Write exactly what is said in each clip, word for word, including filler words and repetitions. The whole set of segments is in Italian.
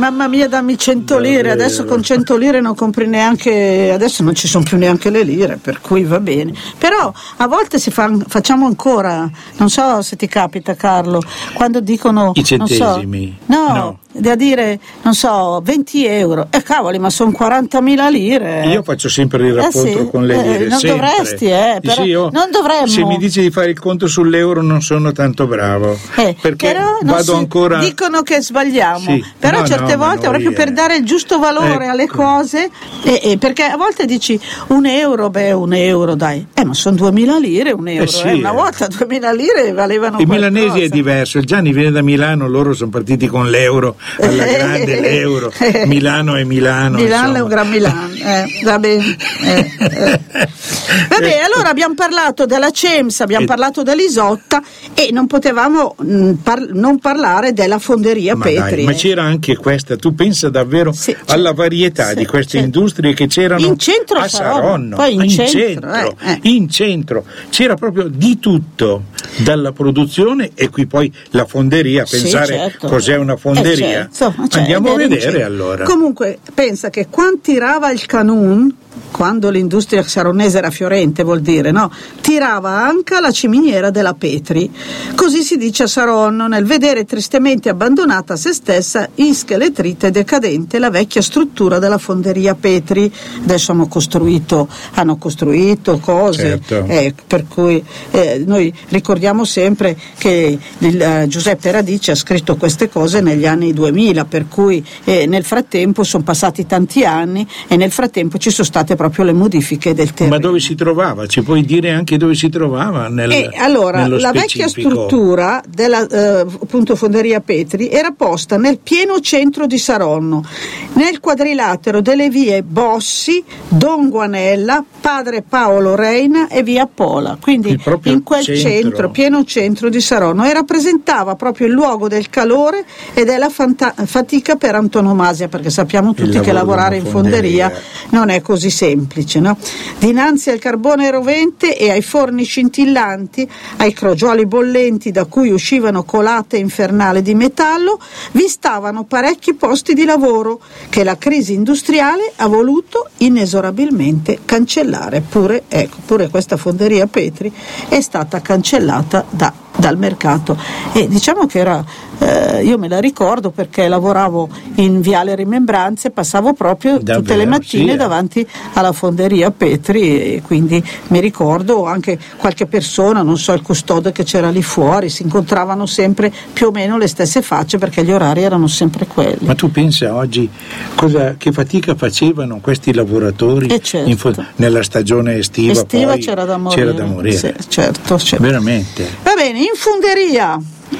mamma mia dammi cento lire, adesso con cento lire non compri neanche, adesso non ci sono più neanche le lire, per cui va bene. Però a volte si fa, facciamo ancora, non so se ti capita Carlo, quando dicono i centesimi, non so, no, no. da dire, non so, venti euro, e eh, cavoli, ma sono quarantamila lire. Io faccio sempre il rapporto eh sì, con le lire, eh, non sempre. dovresti, eh, però, sì, io, non dovremmo. Se mi dici di fare il conto sull'euro non sono tanto bravo, eh, perché però vado si, ancora. Dicono che sbagliamo, sì, però no, certe no, volte proprio è... per dare il giusto valore ecco. alle cose, eh, eh, perché a volte dici un euro, beh, un euro, dai, eh, ma sono duemila lire un euro, eh sì, eh, una volta duemila lire valevano i qualcosa. Milanesi è diverso, il Gianni viene da Milano, loro sono partiti con l'euro alla grande, l'euro, Milano è Milano. Milano insomma. è un gran Milano, eh, va bene. Eh, eh. Vabbè, allora abbiamo parlato della CEMS, abbiamo e... parlato dell'Isotta e non potevamo mh, par- non parlare della fonderia ma Petri. Dai, ma c'era anche questa, tu pensa davvero sì, alla varietà sì, di queste sì. industrie che c'erano in centro a Saronno, poi in, in centro, centro, eh, eh. in centro, c'era proprio di tutto, dalla produzione e qui poi la fonderia, pensare sì, certo. cos'è una fonderia. Eh, certo. cioè, Andiamo a vedere allora. Comunque pensa che quando tirava il canun, quando l'industria saronese era fiorente vuol dire, no? Tirava anche la ciminiera della Petri, così si dice a Saronno, nel vedere tristemente abbandonata a se stessa, ischeletrita e decadente la vecchia struttura della fonderia Petri. Adesso hanno costruito, hanno costruito cose, certo. eh, per cui eh, noi ricordiamo sempre che il, uh, Giuseppe Radice ha scritto queste cose negli anni duemila, per cui eh, nel frattempo sono passati tanti anni e nel frattempo ci sono state proprio le modifiche del terreno. Ma dove si trovava? Ci puoi dire anche dove si trovava? Nel, e allora la specifico. Vecchia struttura della eh, appunto fonderia Petri era posta nel pieno centro di Saronno, nel quadrilatero delle vie Bossi, Don Guanella, Padre Paolo Reina e via Pola, quindi in quel centro. centro, pieno centro di Saronno, e rappresentava proprio il luogo del calore e della fanta- fatica per antonomasia, perché sappiamo tutti che lavorare in fonderia, fonderia non è così semplice, no? Dinanzi al carbone rovente e ai forni scintillanti, ai crogioli bollenti da cui uscivano colate infernali di metallo, vi stavano parecchi posti di lavoro che la crisi industriale ha voluto inesorabilmente cancellare. Pure, ecco, pure questa fonderia Petri è stata cancellata da dal mercato, e diciamo che era eh, io me la ricordo perché lavoravo in Viale Rimembranze, passavo proprio Davvero, tutte le mattine sì, davanti alla fonderia Petri, e quindi mi ricordo anche qualche persona, non so, il custode che c'era lì fuori, si incontravano sempre più o meno le stesse facce perché gli orari erano sempre quelli. Ma tu pensa oggi cosa, che fatica facevano questi lavoratori eh certo. in fo- nella stagione estiva, estiva poi c'era da morire, c'era da morire. Sì, certo, certo. Veramente. Va bene, in fonderia.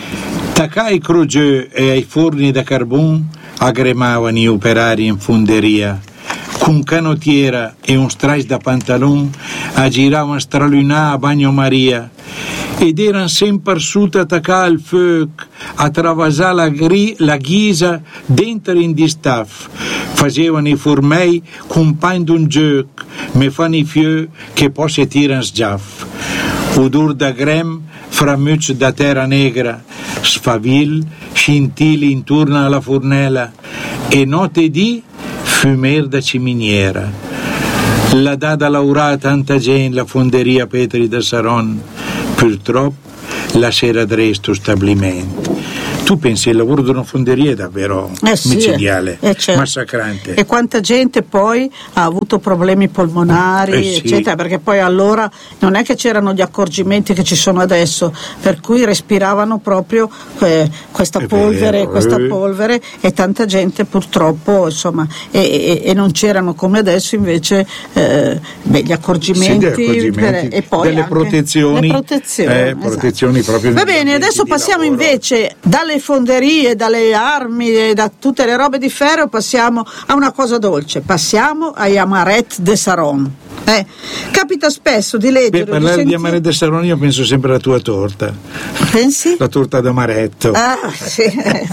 Tacà ai crogeu e ai forni da carbon agremavano gli operari in fonderia. Con canottiera e un straice da pantalon aggiravano stralunà a bagnomaria ed erano sempre suti attaccati al fuoco a travasare la, gri- la ghisa dentro in di staff. Facevano i formei con pan d'un gioco, me fanno i fioi che poi si tirano sgiaff. Odor da grem, framucci da terra negra, sfavil, scintili intorno alla fornella e notte di fumer da ciminiera. La data laurata tanta gente la fonderia Petri da Saronno, purtroppo la sera dresto stabilimento. Tu pensi il lavoro di una fonderia è davvero eh sì, micidiale, eh certo. massacrante. E quanta gente poi ha avuto problemi polmonari, eh sì. eccetera, perché poi allora non è che c'erano gli accorgimenti che ci sono adesso, per cui respiravano proprio eh, questa è polvere, vero, questa eh. polvere, e tanta gente purtroppo, insomma, e, e, e non c'erano come adesso invece eh, beh, gli accorgimenti, sì, accorgimenti per, e poi delle anche protezioni, le protezioni, eh, esatto. protezioni proprio. Va bene, adesso passiamo invece dalle fonderie, dalle armi e da tutte le robe di ferro, passiamo a una cosa dolce, passiamo ai Amaret de Saronno. Eh, capita spesso di leggere. Beh, parlare di, sentire... di amaretto e Saronno, io penso sempre alla tua torta. Pensi? La torta d'amaretto. Ah, sì.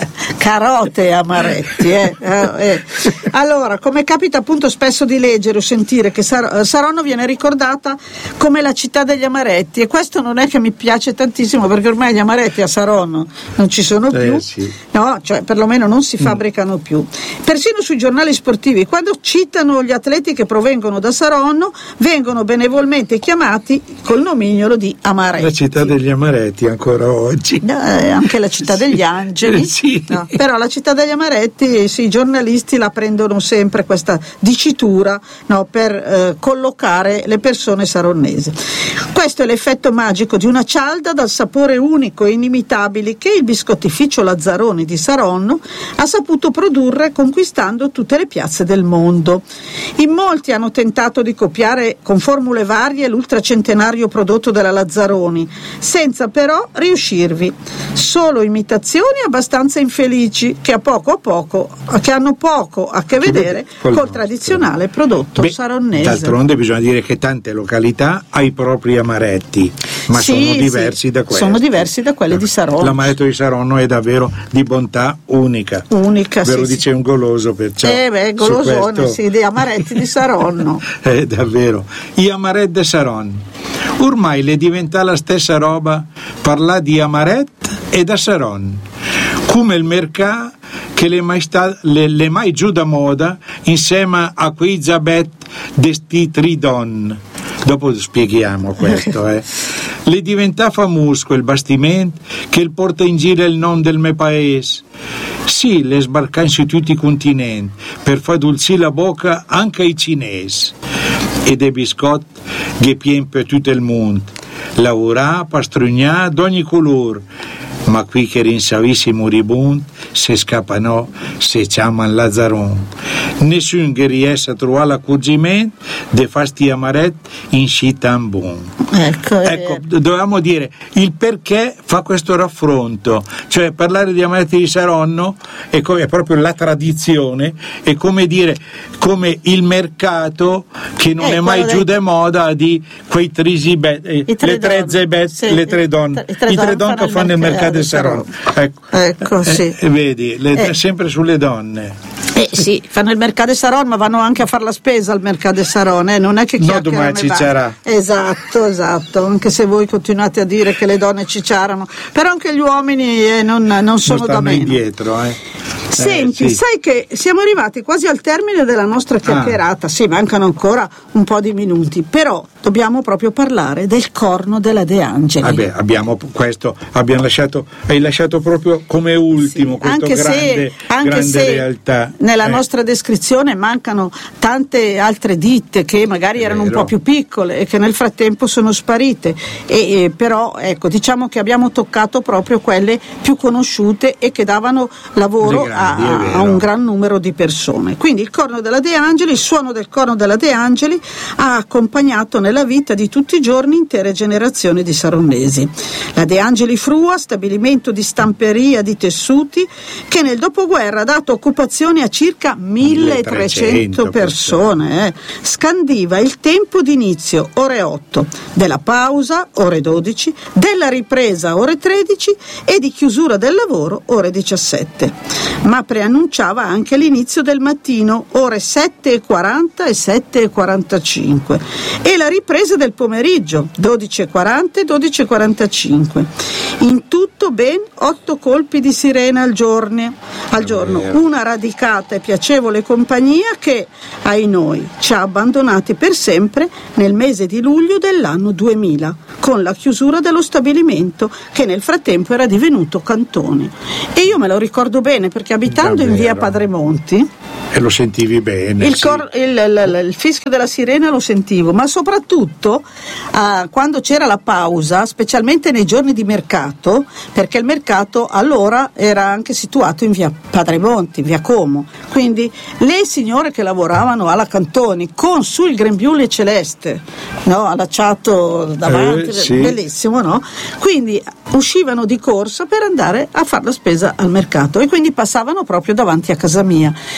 Carote e amaretti. Eh. Eh, eh. Allora, come capita appunto spesso di leggere o sentire che Sar- Saronno viene ricordata come la città degli amaretti, e questo non è che mi piace tantissimo, perché ormai gli amaretti a Saronno non ci sono più, eh, sì. no, cioè perlomeno non si fabbricano mm. più. Persino sui giornali sportivi, quando citano gli atleti che provengono da Saronno, vengono benevolmente chiamati col nomignolo di amaretti. La città degli amaretti ancora oggi. Eh, anche la città sì. degli angeli. Sì. No, però la città degli amaretti, sì, i giornalisti la prendono sempre questa dicitura, no, per eh, collocare le persone saronnesi. Questo è l'effetto magico di una cialda dal sapore unico e inimitabile che il biscottificio Lazzaroni di Saronno ha saputo produrre, conquistando tutte le piazze del mondo. In molti hanno tentato di copiare con formule varie l'ultracentenario prodotto dalla Lazzaroni, senza però riuscirvi. Solo imitazioni abbastanza infelici che a poco a poco che hanno poco a che vedere col, col tradizionale prodotto Beh, saronnese. D'altronde bisogna dire che tante località hanno i propri amaretti, ma sì, sono diversi sì, da quelli. Sono diversi da quelli di Saronno. L'amaretto di Saronno è davvero di bontà unica. Unica, Ve lo sì, dice sì. un goloso, perciò. Eh beh, golosone, questo... sì, di amaretti di Saronno. È davvero. I amaretti di Saronno. Ormai le diventa la stessa roba parlare di amaretti e da Saronno, come il mercato che le mai, sta, le, le mai giù da moda insieme a quei zabet de sti tridon. Dopo spieghiamo questo. Eh. Le diventa famoso quel bastimento che il porta in giro il nome del mio paese. Sì, le sbarcai su tutti i continenti per far dolci la bocca anche ai cinesi. E dei biscotti che pien per tutto il mondo. Lavorà, pastrugnà d'ogni colore. Ma qui che rinsavisi moribondi se scappano, se chiamano Lazzaron. Nessuno che riesce a trovare l'accorgimento di fasti amaretti in città buon. Ecco, ecco, dovevamo dire il perché fa questo raffronto, cioè parlare di amaretti di Saronno è, come, è proprio la tradizione, è come dire come il mercato che non eh, è mai giù di moda di quei trisi be- eh, le tre zebet, sì, le tre donne, i tre, i tre donne che fanno il mercato di Saronno. Ecco, ecco sì. eh, vedi, le, eh. sempre sulle donne. Eh sì, fanno il mercato di Saronno, ma vanno anche a fare la spesa al mercato di Saronno, eh? Non è che chiacchierano. No, domani cicciarà. Esatto, esatto, anche se voi continuate a dire che le donne cicciarano, però anche gli uomini eh, non, non sono non da meno. Indietro, eh. Senti, eh, sì. sai che siamo arrivati quasi al termine della nostra chiacchierata, ah. sì, mancano ancora un po' di minuti, però dobbiamo proprio parlare del corno della De Angeli. Vabbè, abbiamo questo, abbiamo lasciato, hai lasciato proprio come ultimo sì, questo anche grande, se, anche grande se realtà. Nella eh. nostra descrizione mancano tante altre ditte che magari È erano vero. un po' più piccole e che nel frattempo sono sparite, e, e però ecco, diciamo che abbiamo toccato proprio quelle più conosciute e che davano lavoro grandi, a, a un gran numero di persone. Quindi il corno della De Angeli, il suono del corno della De Angeli ha accompagnato nella vita di tutti i giorni intere generazioni di saronnesi. La De Angeli Frua, stabilimento di stamperia di tessuti che nel dopoguerra ha dato occupazione a circa milletrecento persone, eh. Scandiva il tempo d'inizio ore otto, della pausa ore dodici, della ripresa ore tredici e di chiusura del lavoro ore diciassette, ma preannunciava anche l'inizio del mattino ore sette e quaranta e sette e quarantacinque e la ripresa del pomeriggio dodici e quaranta e dodici e quarantacinque. In tutto ben otto colpi di sirena al giorno, al giorno, una radicata e piacevole compagnia che, ai noi, ci ha abbandonati per sempre nel mese di luglio dell'anno duemila, con la chiusura dello stabilimento che nel frattempo era divenuto cantone. E io me lo ricordo bene perché abitando Davvero. in via Padremonti, e lo sentivi bene. Il, sì. cor- il, il, il fischio della sirena lo sentivo, ma soprattutto uh, quando c'era la pausa, specialmente nei giorni di mercato, perché il mercato allora era anche situato in via Padremonti, via Como. Quindi le signore che lavoravano alla Cantoni con su il grembiule celeste, no, allacciato davanti, eh, sì. bellissimo, no? Quindi uscivano di corsa per andare a fare la spesa al mercato e quindi passavano proprio davanti a casa mia. E quindi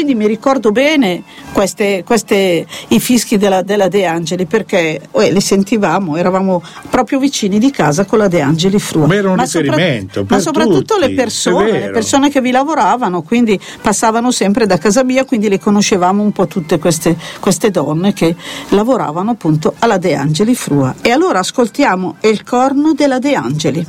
quindi mi ricordo bene queste, queste i fischi della, della De Angeli, perché eh, li sentivamo, eravamo proprio vicini di casa con la De Angeli Frua. Ma era un ma riferimento sopra, per ma soprattutto tutti, le persone, è le persone che vi lavoravano, quindi passavano sempre da casa mia, quindi le conoscevamo un po' tutte queste, queste donne che lavoravano appunto alla De Angeli Frua. E allora ascoltiamo Il corno della De Angeli.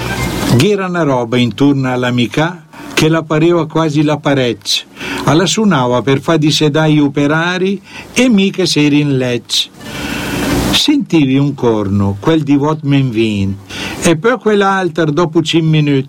Era una roba intorno all'amica che la pareva quasi la parecchia, alla suonava per far di sedai operari e mica seri in lecce. Sentivi un corno, quel di vot men vin, e poi quell'altro dopo cinque minuti.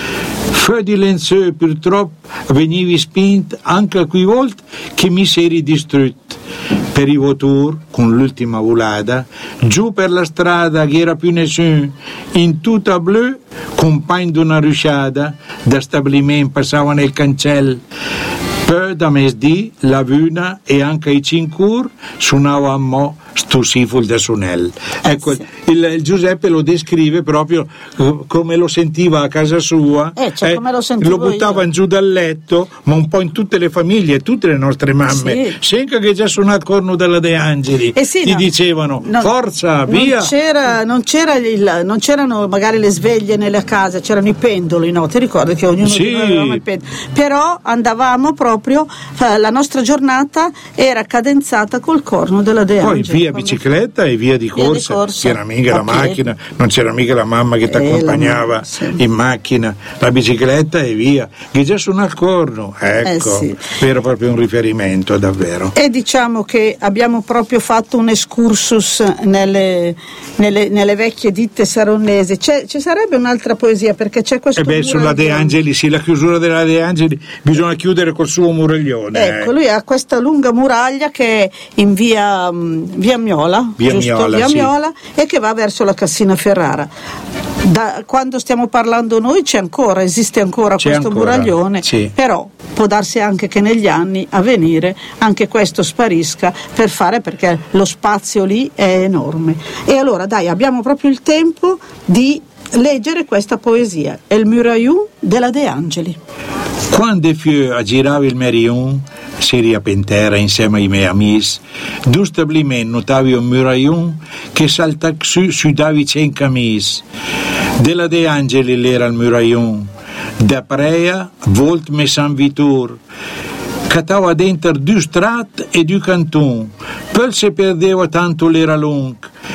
Feu di lenzeu purtroppo venivi spint anche a quei volte che mi seri distrutto. Per i votur, con l'ultima volata, giù per la strada che era più nessuno, in tutta blu, compagno d'una rusciata, da stabilimento passava nel cancello. Poi da mesdì, la vuna e anche i cincur suonava a mo' sto siful da sonel. Ecco, sì. il, il Giuseppe lo descrive proprio come lo sentiva a casa sua, eh, cioè, eh, come lo sentivo lo buttavano io. giù dal letto, ma un po' in tutte le famiglie, tutte le nostre mamme, sì. sempre che già suonato corno della De Angeli, eh sì, ti no, dicevano no, forza, via. Non, c'era, non, c'era il, non c'erano magari le sveglie nelle case, c'erano i pendoli, no? Ti ricordi che ognuno sì. di noi aveva il pendolo? Però andavamo proprio, la nostra giornata era cadenzata col corno della De Angeli. Poi via bicicletta e via di corsa, via di corsa. c'era mica la Okay. macchina, non c'era mica la mamma che ti Eh, accompagnava la, sì. in macchina, la bicicletta e via, che già suona al corno, ecco, Eh, sì. era proprio un riferimento davvero. E diciamo che abbiamo proprio fatto un excursus nelle, nelle, nelle vecchie ditte saronnesi. C'è, ci sarebbe un'altra poesia, perché c'è questo E beh, sulla De muraglione. Angeli, sì, la chiusura della De Angeli bisogna chiudere col suo muraglione. Ecco, eh. lui ha questa lunga muraglia che è in via, mh, via Miola, Via giusto? Miola, Via sì. Miola, e che va verso la Cassina Ferrara. Da quando stiamo parlando noi c'è ancora, esiste ancora C'è questo ancora, muraglione, sì. però può darsi anche che negli anni a venire anche questo sparisca per fare, perché lo spazio lì è enorme. E allora dai, abbiamo proprio il tempo di leggere questa poesia, El Muraillon della De Angeli. Quando io a girare il Merion, seria a Pentera insieme ai miei amici, d'un stabilimento notavi un muraillon che salta su, su davice in camis. Della De Angeli l'era il muraillon, da Prea, volt me San Vitor, catava dentro due strat e due canton, poi se perdeva tanto l'era long.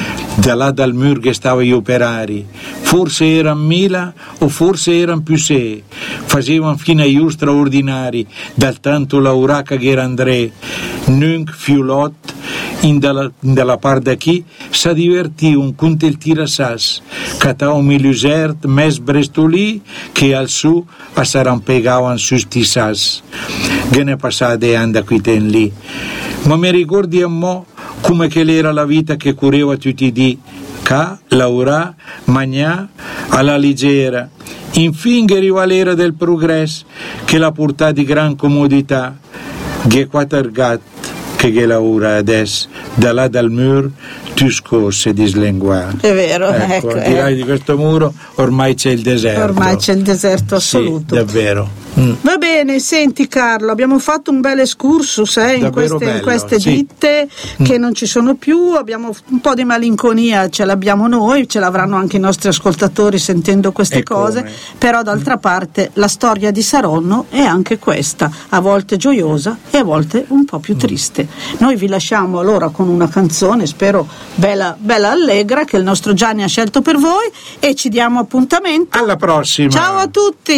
Da là dal mur che stava gli operari, forse erano mila o forse erano più sei, facevano fino a io straordinari, dal tanto l'auraca che era André, nunc fiulot, in dalla, in dalla par da chi, sa divertì un con il tirassas, catava un milusert, mes brestolì, che al su a s'arrampegavan su sti sas. Che ne passate anda qui ten lì, ma mi ricordi a mo' come che l'era la vita che cureva tutti i dì, ca, laura, magnà, alla leggera. Infine che arriva l'era del progresso, che la portà di gran comodità, che quattro gatti, che che laura adesso, da là dal mur, tu scorse di slenguare. È vero, ecco, ecco, al di là eh. di questo muro ormai c'è il deserto. Ormai c'è il deserto assoluto. Sì, davvero. Mm. Va bene, senti Carlo, abbiamo fatto un bel excursus eh, in, Davvero queste, in bello, queste sì. ditte che non ci sono più, abbiamo un po' di malinconia, ce l'abbiamo noi, ce l'avranno anche i nostri ascoltatori sentendo queste E cose, come? però d'altra parte la storia di Saronno è anche questa, a volte gioiosa e a volte un po' più triste. Noi vi lasciamo allora con una canzone, spero bella, bella allegra, che il nostro Gianni ha scelto per voi, e ci diamo appuntamento. Alla prossima. Ciao a tutti!